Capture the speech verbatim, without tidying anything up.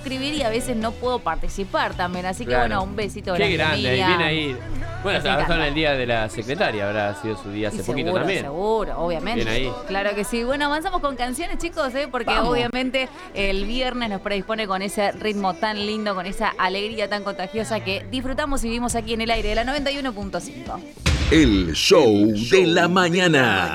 escribir y a veces no puedo participar también. Así que Claro. bueno, un besito Qué grande. grande, viene ahí. Bueno, Nos ahora encanta. en el día de la secretaria, habrá sido su día hace Y poquito seguro, también. Seguro, obviamente. Bien ahí. Claro que sí. Bueno, avanzamos con canciones, chicos, ¿eh? Porque Vamos. obviamente el viernes nos predispone con ese ritmo tan lindo, con esa alegría tan contagiosa que disfrutamos y vivimos aquí en el aire de la noventa y uno punto cinco. El show de la mañana.